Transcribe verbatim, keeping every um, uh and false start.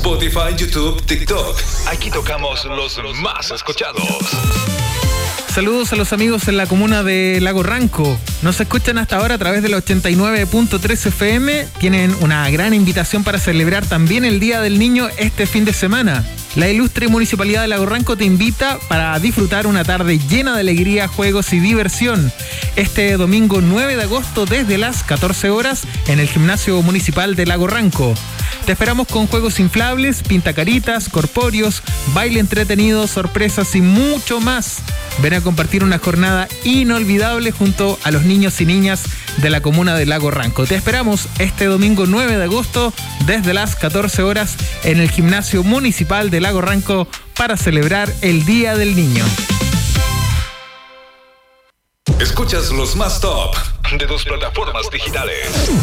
Spotify, YouTube, TikTok. Aquí tocamos los más escuchados. Saludos a los amigos en la comuna de Lago Ranco. Nos escuchan hasta ahora a través del ochenta y nueve punto tres F M. Tienen una gran invitación para celebrar también el Día del Niño este fin de semana. La ilustre Municipalidad de Lago Ranco te invita para disfrutar una tarde llena de alegría, juegos y diversión. Este domingo nueve de agosto desde las catorce horas en el Gimnasio Municipal de Lago Ranco. Te esperamos con juegos inflables, pintacaritas, corpóreos, baile entretenido, sorpresas y mucho más. Ven a compartir una jornada inolvidable junto a los niños y niñas de la comuna de Lago Ranco. Te esperamos este domingo nueve de agosto desde las catorce horas en el Gimnasio Municipal de Lago Ranco para celebrar el Día del Niño. Escuchas los más top de tus plataformas digitales.